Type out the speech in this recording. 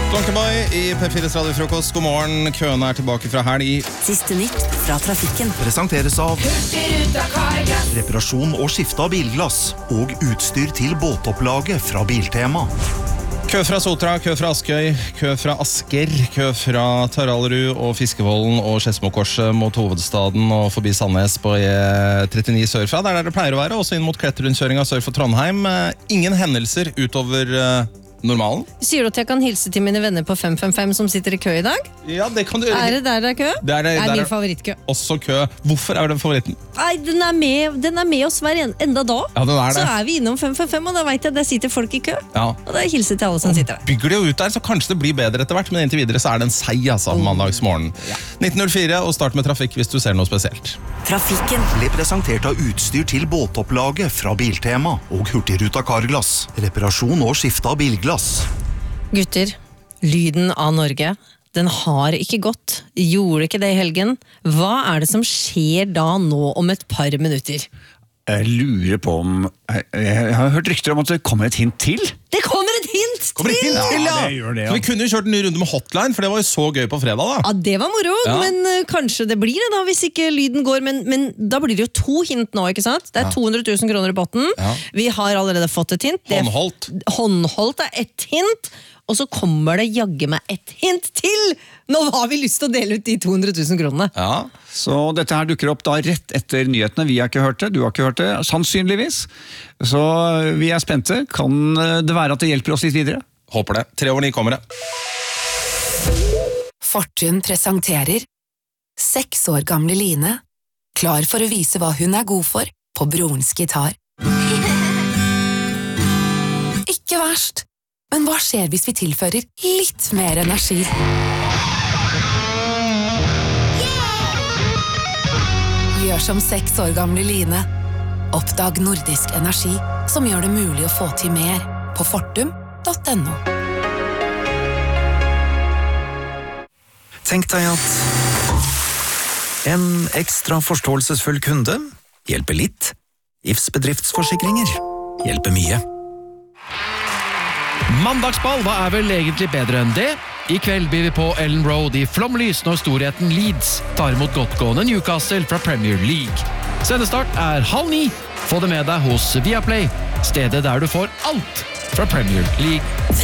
Donkeyboy i P4s radiofrokost. God morgen, køene tilbake fra helg. Siste nytt fra trafikken. Presenteres av reparasjon og skifte av bilglass og utstyr til båtopplaget fra Biltema. Kø fra Sotra, kø fra Askøy, kø fra Asker, kø fra Taralrud og Fiskevollen og Skedsmokorset mot hovedstaden og forbi Sandnes på E39 sørfra. Der det pleier å være, også inn mot Kletterundkjøringa sør for Trondheim. Ingen hendelser utover normalen. Sier du at jeg kan hilse til mine venner på 555 som sitter i kø i dag? Ja, det kan du gjøre. Er det der det er kø? Det er min favorittkø. Også kø. Hvorfor er den favoritten? Nei, den er med oss hver enda da. Ja, den er det. Så er vi innom 555, og da vet jeg at der sitter folk i kø. Ja. Og da hilser til alle som sitter der. Bygger det jo ut der, så kanskje det blir bedre etter hvert, men inntil videre så er den seig, altså, mandagsmorgen. Ja. 19.04, og start med trafikk hvis du ser noe spesielt. Trafikken Ble presentert av utstyr til båtopplaget fra Biltema og Hurtigruta Carglass. Reparasjon og skifte av bilglass. Gutter, lyden av Norge, den har ikke gått. Gjorde ikke det i helgen. Hva er det som skjer da nå om et par minutter? Jeg lurer på om... Jeg har hørt rykter om at det kommer et hint til. Det kommer et hint til! Kommer det hint til, ja? det gjør det, ja. Så vi kunne jo kjørt en ny runde med hotline, for det var jo så gøy på fredag da. Ja, det var moro, Ja. men kanskje det blir det da, hvis ikke lyden går. Men da blir det jo 2 hint nå, ikke sant? Det er 200 000 kroner i botten. Ja. Vi har allerede fått et hint. Håndholdt. Håndholdt er ett hint, og så kommer det jagge meg ett hint til! Nå har vi lyst til å dele ut de 200 000 kronene. Ja. Så dette her dukker opp da rett etter nyhetene. Vi har ikke hørt det, du har ikke hørt det, sannsynligvis. Så vi er spente. Kan det være at det hjelper oss litt videre? Håper det. 3/9 kommer det. Fortun presenterer 6 år gamle Line, klar for å vise hva hun er god for på brorens gitar. Ikke verst, men hva skjer hvis vi tilfører litt mer energi? Gjør som 6 år gamle Line. Oppdag nordisk energi som gjør det mulig å få til mer på fortum.no. Tenk deg at en ekstra forståelsesfull kunde hjelper litt. Ifs bedriftsforsikringer hjelper mye. Mandagsball, hva er vel egentlig bedre enn det? I kveld blir vi på Ellen Road i flomlys når storheten Leeds tar imot godtgående Newcastle fra Premier League. Sendestart er 8:30. Få det med deg hos Viaplay, stedet der du får alt fra Premier League.